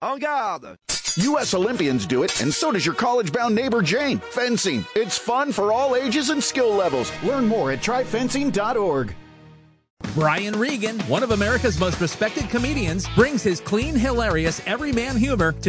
En garde! U.S. Olympians do it, and so does your college-bound neighbor Jane. Fencing. It's fun for all ages and skill levels. Learn more at tryfencing.org. Brian Regan, one of America's most respected comedians, brings his clean, hilarious, everyman humor to